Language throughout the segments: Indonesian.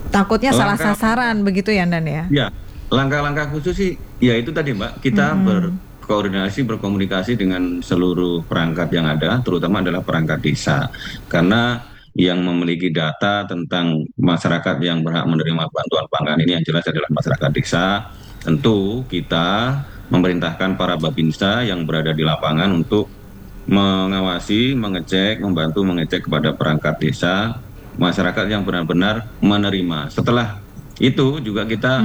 Takutnya salah Langkah sasaran begitu ya, Dan ya? Ya, langkah-langkah khusus sih, ya itu tadi Mbak, kita berkoordinasi, berkomunikasi dengan seluruh perangkat yang ada, terutama adalah perangkat desa. Karena yang memiliki data tentang masyarakat yang berhak menerima bantuan pangan ini yang jelas adalah masyarakat desa. Tentu kita memerintahkan para babinsa yang berada di lapangan untuk mengawasi, mengecek, membantu mengecek kepada perangkat desa, masyarakat yang benar-benar menerima. Setelah itu juga kita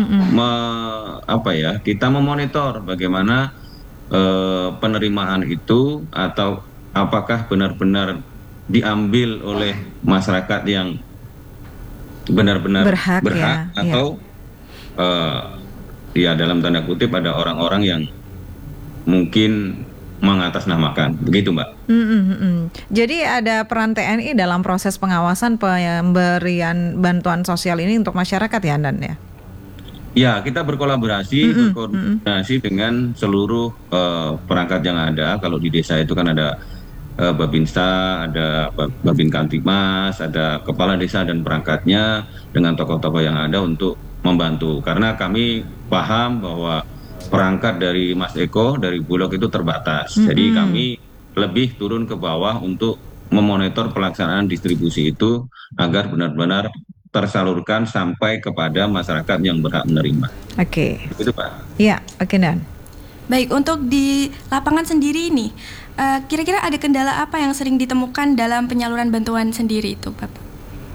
kita memonitor bagaimana penerimaan itu atau apakah benar-benar diambil oleh masyarakat yang benar-benar Berhak berhak ya, ya. atau eh, ya dalam tanda kutip ada orang-orang yang mungkin mengatasnamakan, begitu Mbak. Jadi ada peran TNI dalam proses pengawasan pemberian bantuan sosial ini untuk masyarakat ya, Dan ya? Ya, kita berkoordinasi dengan seluruh perangkat yang ada. Kalau di desa itu kan ada Babinsa, ada Babin Kamtibmas, ada kepala desa dan perangkatnya dengan tokoh-tokoh yang ada untuk membantu. Karena kami paham bahwa perangkat dari Mas Eko dari Bulog itu terbatas. Jadi kami lebih turun ke bawah untuk memonitor pelaksanaan distribusi itu agar benar-benar tersalurkan sampai kepada masyarakat yang berhak menerima. Oke. Itu Pak. Iya, oke Dan. Baik, untuk di lapangan sendiri ini, kira-kira ada kendala apa yang sering ditemukan dalam penyaluran bantuan sendiri itu, Bapak?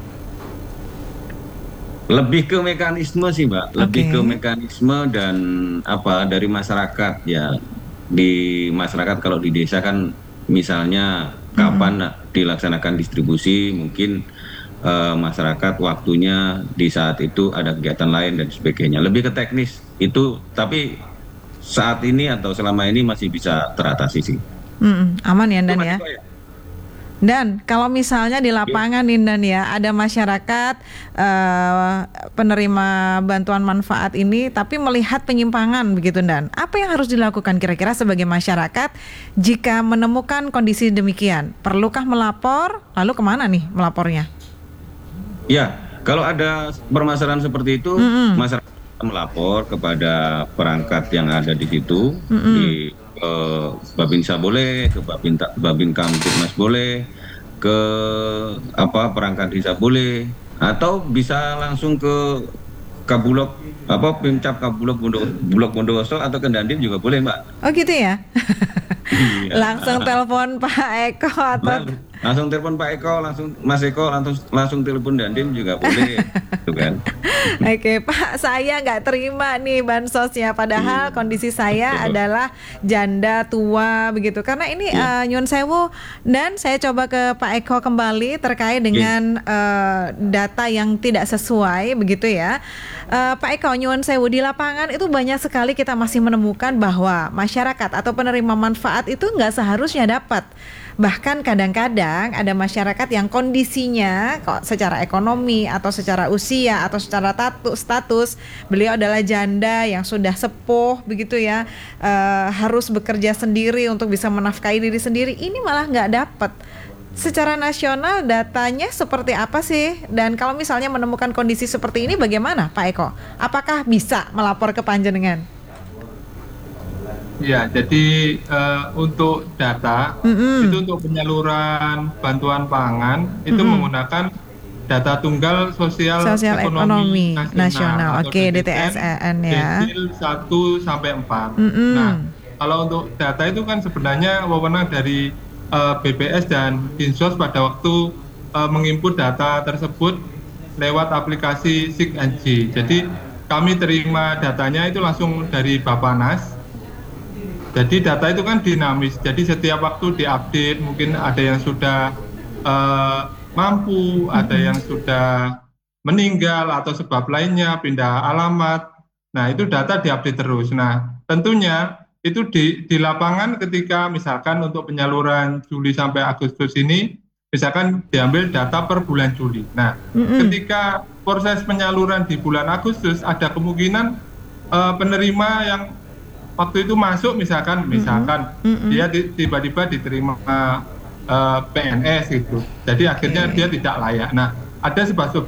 Lebih ke mekanisme sih, Mbak. Lebih ke mekanisme dan dari masyarakat ya. Di masyarakat kalau di desa kan misalnya kapan dilaksanakan distribusi, mungkin masyarakat waktunya di saat itu ada kegiatan lain dan sebagainya. Lebih ke teknis itu, tapi saat ini atau selama ini masih bisa teratasi sih. Aman ya, Dan ya? Dan kalau misalnya di lapangan nih, Dan ya, ada masyarakat penerima bantuan manfaat ini tapi melihat penyimpangan begitu, Dan. Apa yang harus dilakukan kira-kira sebagai masyarakat jika menemukan kondisi demikian? Perlukah melapor? Lalu kemana nih melapornya? Ya, kalau ada permasalahan seperti itu, masyarakat melapor kepada perangkat yang ada di situ, di Babinsa boleh, ke Babin Kamtibmas boleh, ke perangkat desa boleh, atau bisa langsung ke Kabulok Pemcap Kabulok Bulog Bondowoso atau ke Dandim juga boleh, Mbak. Oh gitu ya. Iya. Langsung telepon Pak Eko atau langsung telepon Pak Eko, langsung Mas Eko, langsung telepon Dandim juga boleh, gitu kan? Oke Pak, saya nggak terima nih bansosnya, padahal kondisi saya adalah janda tua begitu. Karena ini nyun sewu, dan saya coba ke Pak Eko kembali terkait dengan data yang tidak sesuai begitu ya. Pak Eko, nyun sewu, di lapangan itu banyak sekali kita masih menemukan bahwa masyarakat atau penerima manfaat itu nggak seharusnya dapat. Bahkan kadang-kadang ada masyarakat yang kondisinya kok secara ekonomi atau secara usia atau secara status beliau adalah janda yang sudah sepuh begitu ya, harus bekerja sendiri untuk bisa menafkahi diri sendiri, ini malah nggak dapat. Secara nasional datanya seperti apa sih? Dan kalau misalnya menemukan kondisi seperti ini bagaimana Pak Eko? Apakah bisa melapor ke Panjenengan? Ya, jadi untuk data itu untuk penyaluran bantuan pangan itu menggunakan data tunggal sosial ekonomi nasional. Oke, DTSEN ya. Desil 1 sampai 4. Nah, kalau untuk data itu kan sebenarnya wewenang dari BPS dan Dinsos pada waktu menginput data tersebut lewat aplikasi SIG-NG. Jadi kami terima datanya itu langsung dari Bappenas. Jadi data itu kan dinamis, jadi setiap waktu diupdate, mungkin ada yang sudah mampu, ada yang sudah meninggal atau sebab lainnya, pindah alamat. Nah itu data diupdate terus. Nah tentunya itu di lapangan ketika misalkan untuk penyaluran Juli sampai Agustus ini, misalkan diambil data per bulan Juli. Nah ketika proses penyaluran di bulan Agustus ada kemungkinan penerima yang waktu itu masuk misalkan dia tiba-tiba diterima PNS gitu, jadi akhirnya dia tidak layak. Nah ada sebab